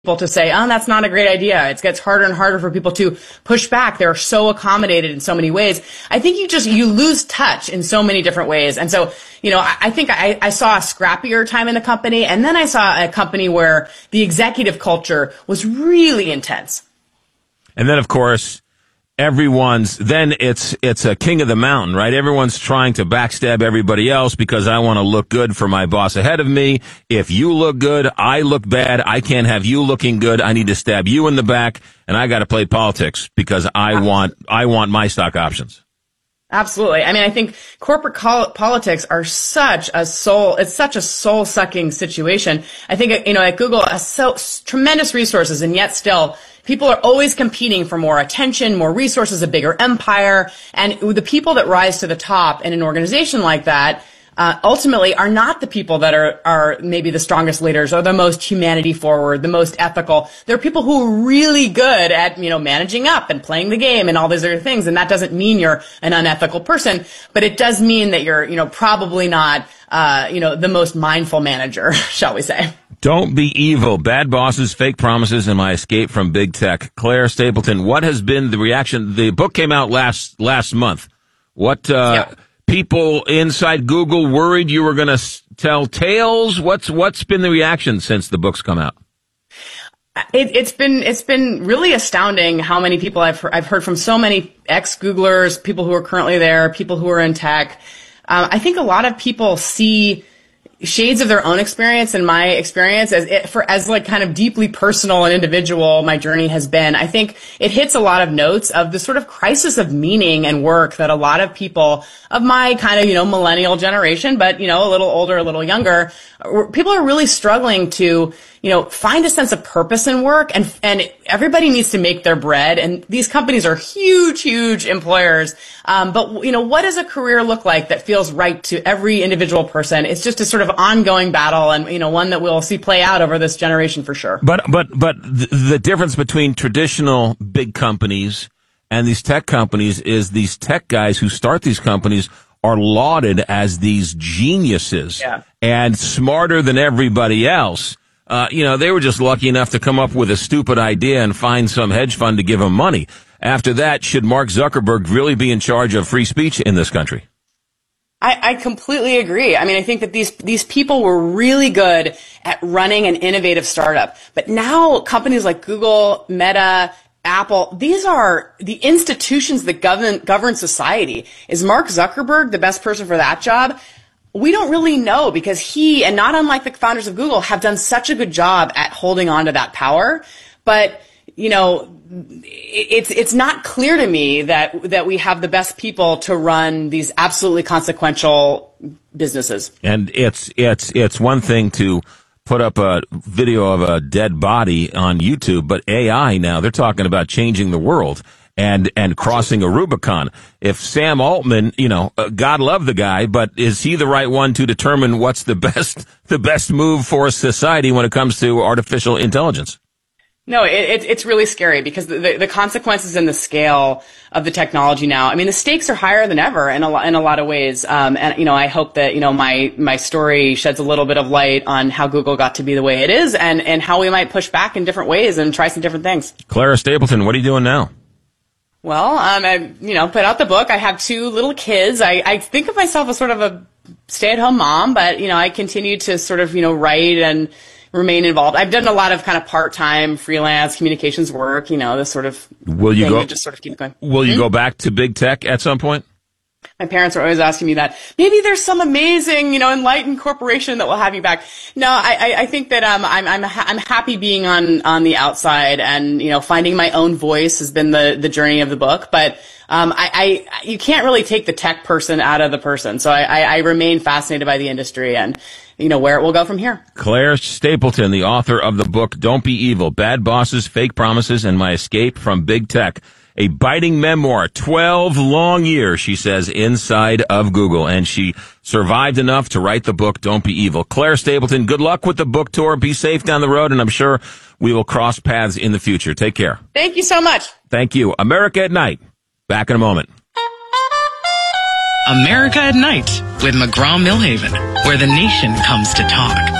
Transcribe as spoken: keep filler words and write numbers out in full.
people to say, oh, that's not a great idea. It gets harder and harder for people to push back. They're so accommodated in so many ways. I think you just, you lose touch in so many different ways. And so, you know, I, I think I, I saw a scrappier time in the company, and then I saw a company where the executive culture was really intense. And then, of course, everyone's, then it's, it's a king of the mountain, right? Everyone's trying to backstab everybody else because I want to look good for my boss ahead of me. If you look good, I look bad. I can't have you looking good. I need to stab you in the back, and I got to play politics because I want, I want my stock options. Absolutely. I mean, I think corporate col- politics are such a soul, it's such a soul sucking situation. I think, you know, at Google, has so tremendous resources, and yet still people are always competing for more attention, more resources, a bigger empire. And the people that rise to the top in an organization like that, uh, ultimately are not the people that are, are maybe the strongest leaders or the most humanity forward, the most ethical. They're people who are really good at, you know, managing up and playing the game and all these other things. And that doesn't mean you're an unethical person, but it does mean that you're, you know, probably not, uh, you know, the most mindful manager, shall we say. Don't be evil. Bad bosses, fake promises, and my escape from big tech. Claire Stapleton, what has been the reaction? The book came out last, last month. What, uh, yeah. People inside Google worried you were going to s- tell tales? What's what's been the reaction since the book's come out? It, it's been it's been really astounding how many people I've heard, I've heard from so many ex-Googlers, people who are currently there, people who are in tech. Um, I think a lot of people see shades of their own experience and my experience as it, for as like kind of deeply personal and individual my journey has been. I think it hits a lot of notes of the sort of crisis of meaning and work that a lot of people of my kind of, you know, millennial generation, but, you know, a little older, a little younger, people are really struggling to, you know, find a sense of purpose in work, and and everybody needs to make their bread, and these companies are huge, huge employers. Um, but, you know, what does a career look like that feels right to every individual person? It's just a sort of ongoing battle, and, you know, one that we'll see play out over this generation for sure. But, but, but the, the difference between traditional big companies and these tech companies is these tech guys who start these companies are lauded as these geniuses yeah. and smarter than everybody else. Uh, you know, they were just lucky enough to come up with a stupid idea and find some hedge fund to give them money. After that, should Mark Zuckerberg really be in charge of free speech in this country? I, I completely agree. I mean, I think that these these people were really good at running an innovative startup. But now companies like Google, Meta, Apple, these are the institutions that govern govern society. Is Mark Zuckerberg the best person for that job? We don't really know, because he, and not unlike the founders of Google, have done such a good job at holding on to that power. But, you know, it's it's not clear to me that that we have the best people to run these absolutely consequential businesses. And it's it's it's one thing to put up a video of a dead body on YouTube, but A I now, they're talking about changing the world and and crossing a Rubicon. If Sam Altman, you know, uh, God love the guy, but is he the right one to determine what's the best the best move for society when it comes to artificial intelligence? No, it, it, it's really scary, because the, the, the consequences and the scale of the technology now, I mean, the stakes are higher than ever in a lot, in a lot of ways. Um, and, you know, I hope that, you know, my, my story sheds a little bit of light on how Google got to be the way it is, and, and how we might push back in different ways and try some different things. Clara Stapleton, what are you doing now? Well, um, I, you know, put out the book. I have two little kids. I, I think of myself as sort of a stay-at-home mom, but, you know, I continue to sort of, you know, write and remain involved. I've done a lot of kind of part-time freelance communications work, you know, this sort of will you thing go, to just sort of keep going. Will you mm-hmm. go back to big tech at some point? My parents are always asking me that. Maybe there's some amazing, you know, enlightened corporation that will have you back. No, I, I, I think that um, I'm, I'm, ha- I'm happy being on, on the outside, and, you know, finding my own voice has been the, the journey of the book. But um, I, I, you can't really take the tech person out of the person. So I, I, I remain fascinated by the industry and, you know, where it will go from here. Claire Stapleton, the author of the book Don't Be Evil: Bad Bosses, Fake Promises, and My Escape from Big Tech. A biting memoir, twelve long years, she says, inside of Google. And she survived enough to write the book, Don't Be Evil. Claire Stapleton, good luck with the book tour. Be safe down the road, and I'm sure we will cross paths in the future. Take care. Thank you so much. Thank you. America at Night. Back in a moment. America at Night with McGraw-Millhaven, where the nation comes to talk.